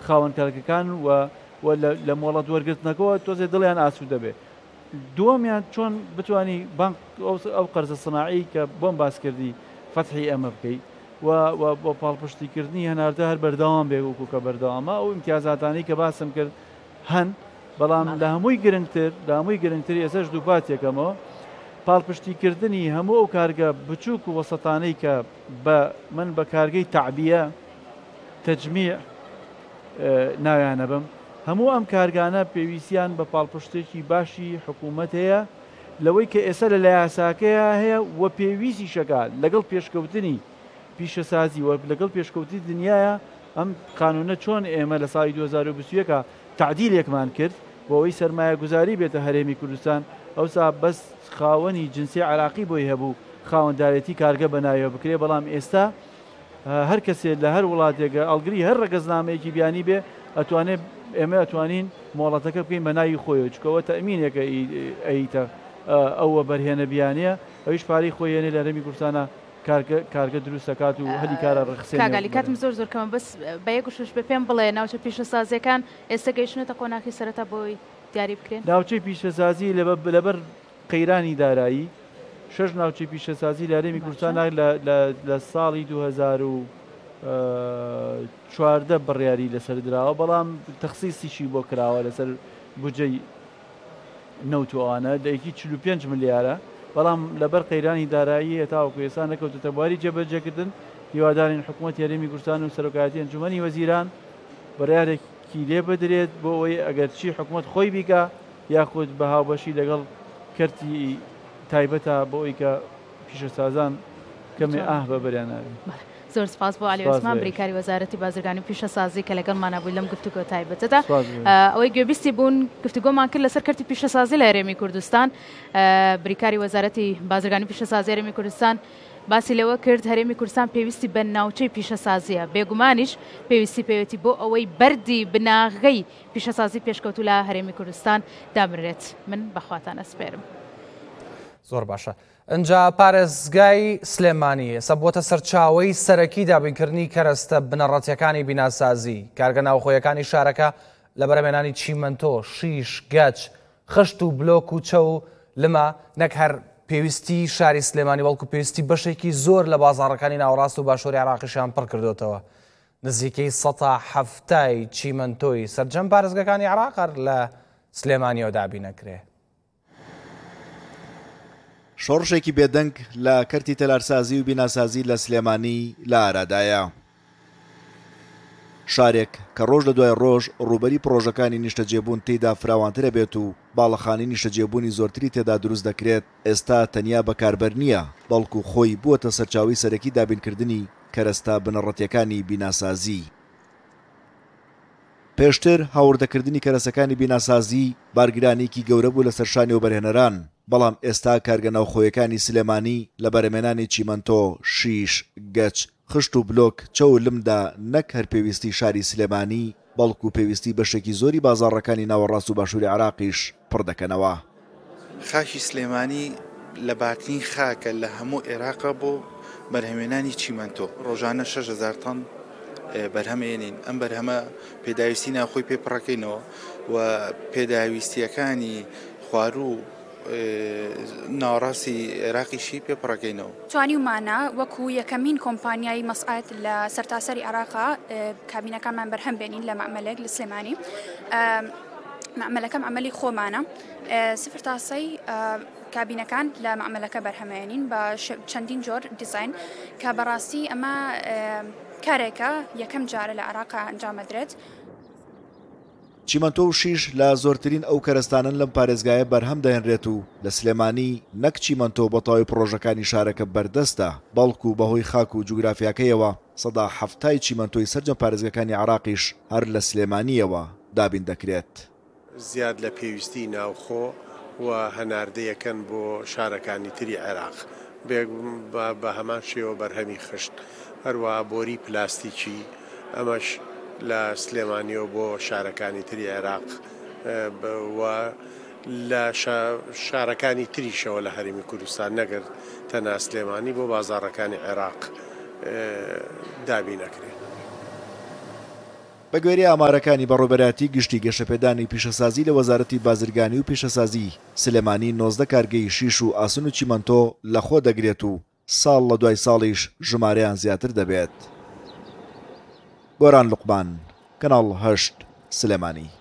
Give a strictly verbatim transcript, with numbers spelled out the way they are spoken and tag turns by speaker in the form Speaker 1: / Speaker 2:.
Speaker 1: خاوەن کەرکەکان و لە مۆڵەت وەرگرتنەکەەوە تۆزێ دڵیان ئاسوودە بێ. دووەمیان چۆن بتوانانی بانک ئەو قەرزە سناعی کە بۆم باس کردی فەتحی ئەمە بکەیت و بۆ پاڵپشتیکردنی هەناردە هەر بەردەوام بێ وەکو کە بەردەوامە ئەو ئیمتیازاتانەی کە باسم کرد هەن، بەڵام لە هەمووی گرنگتر لە هەمووی گرنگتر ئێسەش دووپاتێکەمەوە پاڵپشتیکردنی هەموو ئەو کارگە بچووک و وەسەتانەی کە بە من بە کارگەی تعبیە تەجمیع ناویانە بم، هەموو ئەم کارگانە پێویستیان بە پاڵپشتێکی باشی حکوومەت هەیە لەوەی کە ئێستا لە لە یاساکەیە هەیە و پێویستی شەکات لەگەڵ پێشکەوتنی پیشەسازی و لەگەڵ پێشکەوتی دنیاە ئەم قانونە چۆن ئێمە لە ساڵی دوو هەزار و بیست و یەک تعدیلێکمان کرد بۆ ئەوەی سەرمایە گوزاری بێتە هەرێمی کوردستان. ئەوسا بەس خاوەنی جنسی عراقی بۆی هەبوو خاوەندارێتی کارگە بەناویەوە بکرێ، بەڵام ئێستا هەر کەسێک لە هەر وڵاتێکە ئەڵگری هەر ڕەگەزنامەیەکی بیانی بێ ئەتوانێت ئێمە ئەتوانین مۆڵەتەکە بکەین بە ناوی خۆیەوە، چکەوە تەمینێکە ئەیتە ئەوە بەرهێنە بیانیە ئەویش پارەی خۆی هێنێ لە هەرێمی کوردستانە کارگە دروستەکات و هەلی کارە ڕخسێنێ.
Speaker 2: کاگالی کاتم زۆر زۆرکەمە بەس بە یەکوشش بە پێم بڵێ ناوچە پیشەسازیەکان ئێستا گەیشتنەتە قۆناغی سەرەتا بۆی دیاری بکرێن.
Speaker 1: ناوچەی پیشەسازی لەبەر قەیرانی دارایی شەش ناوچەی پیشەسازی لە هەرێمی کوردستان لە ساڵی دوو هەزار و چواردە بڕیاری لەسەر درراوە، بەڵام تەخسیسیشی بۆ کراوە لەسەر بودجەی نەوتوانە دەیەکی چل و پێنج ملیارە، بەڵام لەبەر قەیرانی دارایی هێتاوەکو ئێستا نەکەوتە بواری جێبەجێکردن. هیوادارین حکوومەتی هەرێمی کوردستان و سەرۆکایەتی ئەنجومەنی وەزیران بڕیارێکی لێ بدرێت بۆ ئەوەی ئەگەر چی حکوومەت خۆی بیکە یاخود بە هاوبەشی لەگەڵ کەرتی تایبەتە بۆ ئەوی کە پیشەسازان کەمێ ئاه بە بەریانناوی.
Speaker 2: زۆر سپاس بۆ علی عوسمان بریکاری وەزارەتی بازرگانی و پیشەسازی کە لەگەڵمانە بووی لەم گفتوگۆ تایبەتەدا. ئەوەی گوێبیستی بوون گفتوگۆمان کرد لەسەر کەرتی پیشەسازی لە هەرێمی کوردستان. بریکاری وەزارەتی بازرگانی و پیشەسازی هەرێمی کوردستان باسی لەوە کرد هەرێمی کوردستان پێویستی بە ناوچەی پیشەسازیە، بێگومانیش پێویستی پێوێتی بۆ ئەوەی بەردی بناغەی پیشەسازی پێشکەوتوو لە هەرێمی کوردستان دابنرێت. من بەخواتان ئەسپێرم.
Speaker 3: زۆر باشە. ئەنجا پارێزگای سلێمانی ئێستا بۆتە سەرچاوەی سەرەکی دابینکردنی کەرەستە بنەڕەتیەکانی بیناسازی. کارگە ناوخۆیەکانی شارەکە لە بەرهەمێنانی چیمەنتۆ، شیش، گەچ، خشت و بلۆک و چە و لمە نەک هەر پێویستی شاری سلێمانی بەڵکو پێویستی بەشێکی زۆر لە بازاڕەکانی ناوەڕاست و باشووری عراقیشیان پڕ کردوتەوە. نزیکەی سەتا هەفتای چیمەنتۆی سەرجەم پارێزگەکانی عراق لە سلێمانیەوە دابینەکرێ.
Speaker 4: شۆڕشێکی بێدەنگ لە کەرتی تەلارسازی و بیناسازی لە سلێمانی لە ئارادایە. شارێک کە ڕۆژ لە دوای ڕۆژ ڕوبەری پرۆژەکانی نیشتەجێبوون تێدا فراوانترە بێت و باڵەخانی نیشتەجێبوونی زۆرتری تێدا دروست دەکرێت، ئێستا تەنیا بەکاربەر نییە بەڵکو خۆی بووەتە سەرچاوی سەرەکی دابینکردنی کەرەستە بنەڕەتیەکانی بیناسازی. پێشتر هاوردەکردنی کەرەسەکانی بیناسازی بارگرانێکی گەورە بوو لەسەر شانی و بەرهێنەران، بەڵام ئێستا کارگە ناوخۆیەکانی سلێمانی لە بەرهەمێنانی چیمەنتۆ، شیش، گەچ، خشت و بلۆک، چە و لمدا نەک هەر پێویستی شاری سلێمانی بەڵکو پێویستی بەشێکی زۆری بازاڕەکانی ناوەڕاست و باشووری عراقیش پڕ دەکەنەوە.
Speaker 5: خاکی سلێمانی لە باتنی خاکە لە هەموو عێراقا بۆ بەرهەمێنانی چیمەنتۆ ڕۆژانە شەش هەزار تەن بەرهەمێنین. ئەم بەرهەمە پێداویستی ناوخۆی پێپڕەکەینەوە و پێداویستیەکانی خواروو ناوەڕاستی عێراقیشی پێپڕەکەینەوە.
Speaker 6: توانی ومانە وەکو یەکەمین کۆمپانیای مەسئات لە سەرتاسەری عێراقا کابینەکانمان بەرهەم بێنین لە مەعمەلێک لە سلێمانی. مەعمەلەکە مەعمەلی خۆمانە. سفر تاسەی کابینەکان لە مەعمەلەکە بەرهەمێنین بە چەندین جۆر دیزاین کە بەڕاستی ئەمە کارێکە یەکەم جارە لە عێراقا ئەنجامەدرێت.
Speaker 4: چیمەنتۆ و شیش لە زۆرترین ئەو کەرەستانن لەم پارێزگایە بەرهەم دەهێنرێت و لە سلێمانی نەک چیمەنتۆ بە تەواوی پرۆژەکانی شارەکە بەردەستە بەڵکو بەهۆی خاک و جوگرافیاکەیەوە سەدا هەفتای چیمەنتۆی سەرجەم پارێزگەکانی عراقیش هەر لە سلێمانیەوە دابین دەکرێت.
Speaker 7: زیاد لە پێویستی ناوخۆ و هەناردەیەکەن بۆ شارەکانی تری عێراق بە هەمان شێوە بەرهەمی خشت هەروە بۆری پلاستیکی ئەمەش لە سلێمانیەوە بۆ شارەکانی تری عێراق و لە شارەکانی تریشەوە لە هەرێمی کوردستان نەگەر تەنها سلێمانی بۆ بازاڕەکانی عێراق دابینەکرێت.
Speaker 4: بە گوێرەی ئامارەکانی بەڕێوەبەراتی گشتی گەشەپێدانی پیشەسازی لە وەزارەتی بازرگانی و پیشەسازی سلێمانی نۆزدە کارگەی شیش و ئاسن و چیمەنتۆ لەخۆ دەگرێت و ساڵ لە دوای ساڵیش ژمارەیان زیاتر دەبێت. گۆران لوقمان، کەناڵ هەشت سلێمانی.